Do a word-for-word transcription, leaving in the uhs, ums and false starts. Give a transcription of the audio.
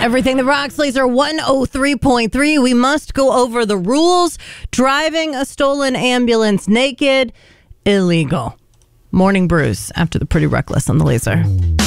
Everything that rocks, Laser one oh three point three. We must go over the rules. Driving a stolen ambulance naked, illegal. Morning Brews after the Pretty Reckless on the Laser.